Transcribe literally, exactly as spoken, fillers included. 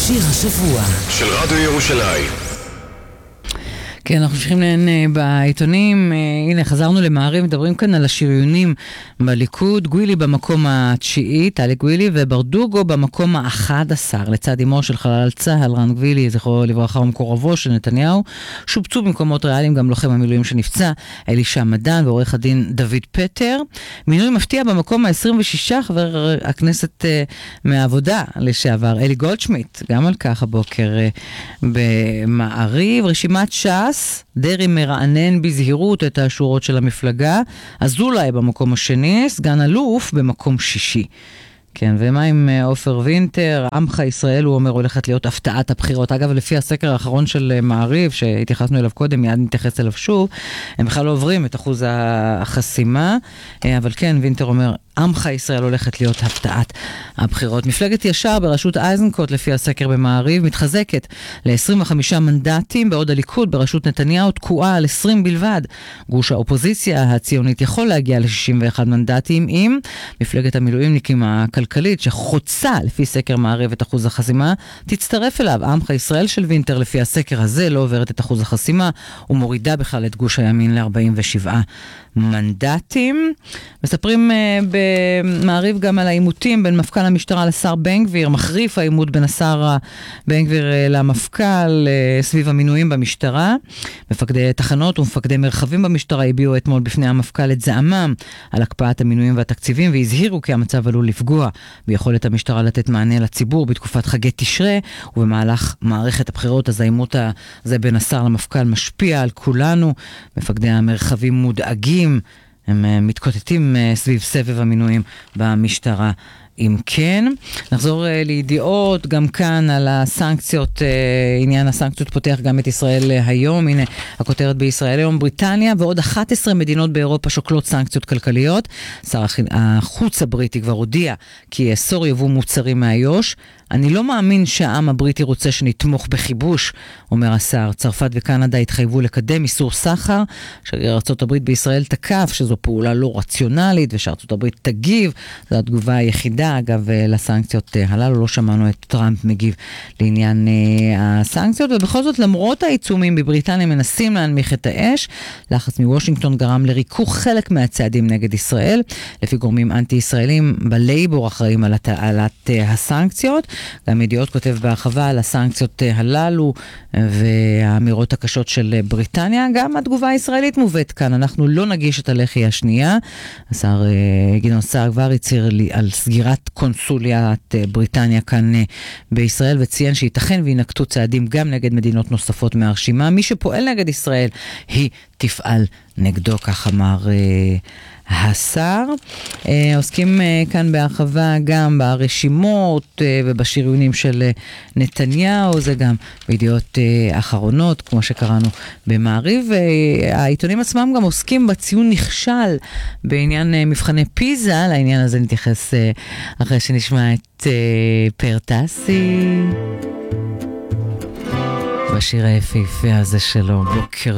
שיר השבוע של רדיו ירושלים. כן, אנחנו ממשיכים לעניין בעיתונים. הנה, חזרנו למעריב, מדברים כאן על השריונים בליכוד. גווילי במקום התשיעי, טלי גווילי, וברדוגו במקום ה-אחד עשר, לצד אמו של חלל צהל, רן גווילי, זכרו לברכה ומקורבו של נתניהו. שובצו במקומות ריאליים גם לוחם המילואים שנפצע, אלישע מדן, ועורך הדין דוד פטר. מינוי מפתיע במקום ה-עשרים ושש, חבר הכנסת מהעבודה לשעבר, אלי גולדשמיט, גם על כך הבוקר במעריב. רשימת ש"ס, דרי מרענן בזהירות את השורות של המפלגה, אזולאי במקום השני, סגן אלוף במקום שישי. כן, ומה עם עופר וינטר? עמך ישראל, הוא אומר, הולכת להיות הפתעת הבחירות. אגב, לפי הסקר האחרון של מעריב, שהתייחסנו אליו קודם, מיד נתייחס אליו שוב, הם בכלל לא עוברים את אחוז החסימה, אבל כן, וינטר אומר, עמך ישראל הולכת להיות הפתעת הבחירות. מפלגת ישר בראשות אייזנקוט, לפי הסקר במעריב, מתחזקת ל-עשרים וחמישה מנדטים, בעוד הליכוד בראשות נתניהו תקועה על עשרים בלבד. גוש האופוזיציה הציונית יכול להגיע ל-שישים ואחד מנדטים, עם מפלגת המילואימניקים הכלכלית, שחוצה לפי סקר מעריב את אחוז החסימה, תצטרף אליו. עמך ישראל של וינטר, לפי הסקר הזה, לא עוברת את אחוז החסימה, ומורידה בכלל את גוש הימין ל-ארבעים ושבעה מנדטים. מספרים uh, במעריב גם על העימותים בין מפכ"ל המשטרה לשר בן גביר, מחריף העימות בין השר בן גביר uh, למפכ"ל uh, סביב המינויים במשטרה. מפקדי תחנות ומפקדי מרחבים במשטרה הביעו אתמול בפני המפכ"ל את זעמם על הקפאת המינויים והתקציבים, והזהירו כי המצב עלול לפגוע ביכולת המשטרה לתת מענה לציבור בתקופת חגי תשרי, ובמהלך מערכת הבחירות. אז העימות הזה בין השר למפכ"ל משפיע על כולנו. מפקדי המרחבים מודאגים, הם מתקוטטים סביב סבב המינויים במשטרה. אם כן, נחזור uh, לידיעות, גם כאן על הסנקציות, uh, עניין הסנקציות פותח גם את ישראל uh, היום. הנה הכותרת בישראל היום, בריטניה ועוד אחת עשרה מדינות באירופה שוקלות סנקציות כלכליות. שר החוץ הבריטי כבר הודיע כי יאסור יבוא מוצרים מאיו"ש. אני לא מאמין שהעם הבריטי רוצה שנתמוך בכיבוש, אומר השר. צרפת וקנדה התחייבו לקדם איסור סחר. שגריר ארצות הברית בישראל תקף שזו פעולה לא רציונלית, ושארצות הברית תגיב. זו התגובה היחידה, אגב, לסנקציות הללו. לא שמענו את טראמפ מגיב לעניין הסנקציות, ובכל זאת, למרות העיצומים בבריטניה מנסים להנמיך את האש. לחץ מוושינגטון גרם לריכוך חלק מהצעדים נגד ישראל. לפי גורמים אנטי-ישראלים בלייבור אחראים על הטלת הסנקציות. גם ידיעות כותב בהרחבה על הסנקציות הללו והאמירות הקשות של בריטניה. גם התגובה הישראלית מובאת כאן, אנחנו לא נגיש את הלחי השנייה. השר גדעון סער כבר הצהיר לי על סגירת קונסוליית בריטניה כאן בישראל, וציין שייתכן וינקטו צעדים גם נגד מדינות נוספות מהרשימה. מי שפועל נגד ישראל היא תפעל נגדו, כך אמר השר. עוסקים כאן בהרחבה גם ברשימות ובשריונים של נתניהו, זה גם בידיעות אחרונות, כמו שקראנו במעריב. העיתונים עצמם גם עוסקים בציון נכשל בעניין מבחני פיזה. לעניין הזה נתייחס אחרי שנשמע את פרטסי בשיר היפהפה הזה שלו, בוקר